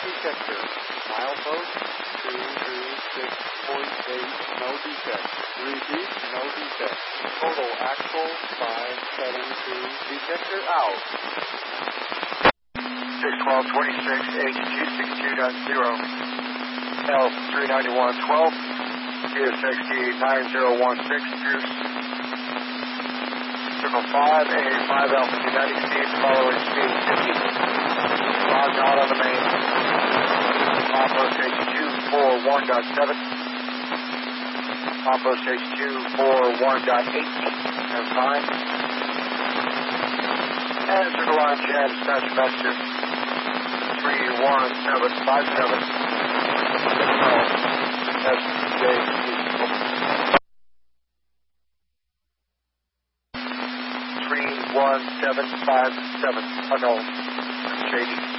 detector. Milepost 226.8, no defect. Repeat, no defect. Total axle 572, detector out. 61226, HG62.0, L39112, QSXD9016, Pierce. Circle 5, A5 Alpha 290 speed, following speed 50. Log out on the main. Milepost H241.7. Milepost H241.8. That's fine. And circle line Chad, dispatch messenger. 31757. SJ. 31757. Unknown. Shady.